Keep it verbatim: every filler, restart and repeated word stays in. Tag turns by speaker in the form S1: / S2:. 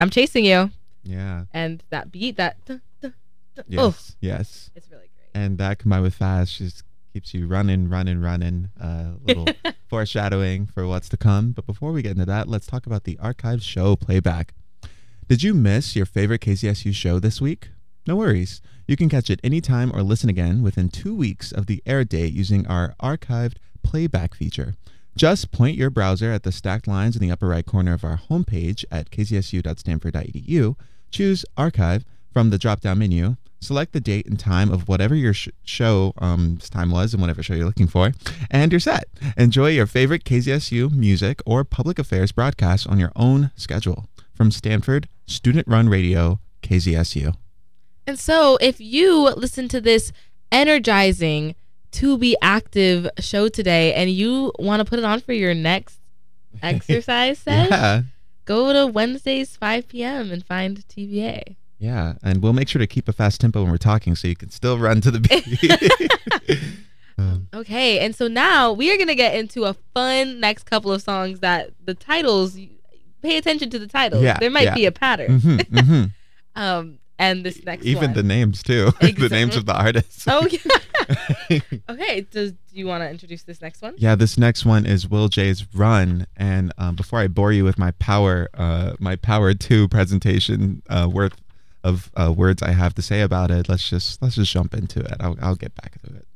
S1: I'm Chasing You.
S2: Yeah.
S1: And that beat, that. Duh, duh, duh,
S2: Yes.
S1: oh,
S2: Yes.
S1: it's really great.
S2: And that combined with Fast just keeps you running, running, running. A uh, little foreshadowing for what's to come. But before we get into that, let's talk about the archive show playback. Did you miss your favorite K Z S U show this week? No worries. You can catch it anytime or listen again within two weeks of the air date using our archived playback feature. Just point your browser at the stacked lines in the upper right corner of our homepage at k z s u dot stanford dot e d u, choose Archive from the drop-down menu, select the date and time of whatever your sh- show um, time was and whatever show you're looking for, and you're set. Enjoy your favorite K Z S U music or public affairs broadcasts on your own schedule. From Stanford Student-Run Radio, K Z S U.
S1: And so if you listen to this energizing To Be Active show today and you want to put it on for your next exercise set,
S2: Yeah.
S1: go to Wednesdays five p.m. and find T B A.
S2: Yeah, and we'll make sure to keep a fast tempo when we're talking so you can still run to the beat. um,
S1: Okay, and so now we are going to get into a fun next couple of songs that the titles, pay attention to the titles.
S2: Yeah,
S1: there might
S2: yeah.
S1: be a pattern.
S2: mhm, mhm.
S1: um, and this next
S2: Even
S1: one.
S2: the names, too.
S1: Exactly.
S2: The names of the artists.
S1: Oh, yeah. Okay, does, do you want to introduce this next one?
S2: Yeah, this next one is Will J's Run. And um, before I bore you with my Power, uh, my Power two presentation uh, worth of uh, words I have to say about it, let's just let's just jump into it. I'll, I'll get back to it.